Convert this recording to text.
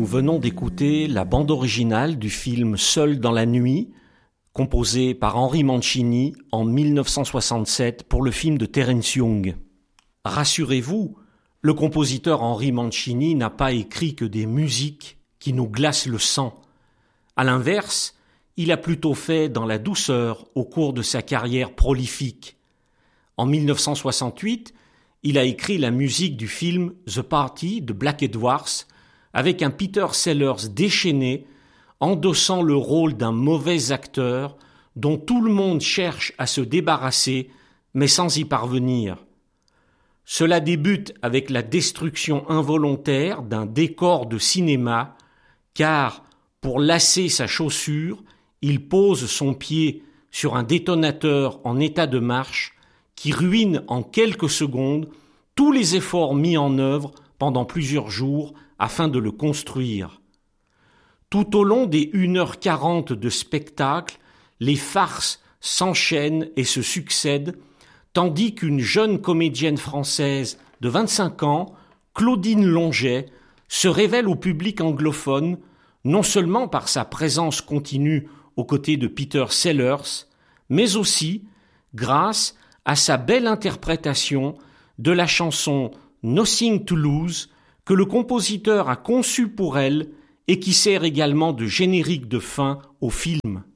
Nous venons d'écouter la bande originale du film Seul dans la nuit, composée par Henry Mancini en 1967 pour le film de Terence Young. Rassurez-vous, le compositeur Henry Mancini n'a pas écrit que des musiques qui nous glacent le sang. À l'inverse, il a plutôt fait dans la douceur au cours de sa carrière prolifique. En 1968, il a écrit la musique du film The Party de Black Edwards avec un Peter Sellers déchaîné, endossant le rôle d'un mauvais acteur dont tout le monde cherche à se débarrasser, mais sans y parvenir. Cela débute avec la destruction involontaire d'un décor de cinéma, car, pour lasser sa chaussure, il pose son pied sur un détonateur en état de marche qui ruine en quelques secondes tous les efforts mis en œuvre pendant plusieurs jours afin de le construire. Tout au long des 1h40 de spectacle, les farces s'enchaînent et se succèdent, tandis qu'une jeune comédienne française de 25 ans, Claudine Longet, se révèle au public anglophone, non seulement par sa présence continue aux côtés de Peter Sellers, mais aussi grâce à sa belle interprétation de la chanson Nothing to Lose que le compositeur a conçue pour elle et qui sert également de générique de fin au film.